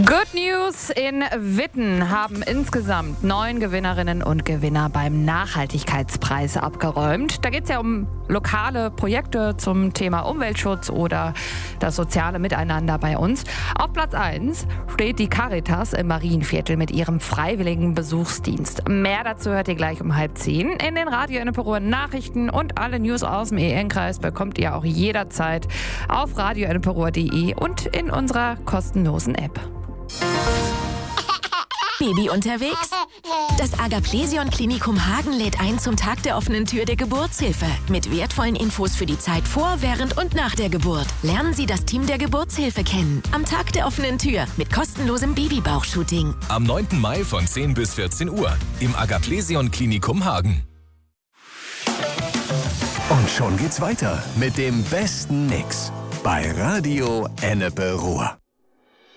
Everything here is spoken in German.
Good News: In Witten haben insgesamt 9 Gewinnerinnen und Gewinner beim Nachhaltigkeitspreis abgeräumt. Da geht es ja um lokale Projekte zum Thema Umweltschutz oder das soziale Miteinander bei uns. Auf Platz 1 steht die Caritas im Marienviertel mit ihrem freiwilligen Besuchsdienst. Mehr dazu hört ihr gleich um 9:30 in den Radio Enneperuhr Nachrichten, und alle News aus dem EN-Kreis bekommt ihr auch jederzeit auf radioenneperuhr.de und in unserer kostenlosen App. Baby unterwegs? Das Agaplesion Klinikum Hagen lädt ein zum Tag der offenen Tür der Geburtshilfe mit wertvollen Infos für die Zeit vor, während und nach der Geburt. Lernen Sie das Team der Geburtshilfe kennen. Am Tag der offenen Tür mit kostenlosem Babybauchshooting. Am 9. Mai von 10 bis 14 Uhr im Agaplesion Klinikum Hagen. Und schon geht's weiter mit dem besten Mix bei Radio Enneperuhr.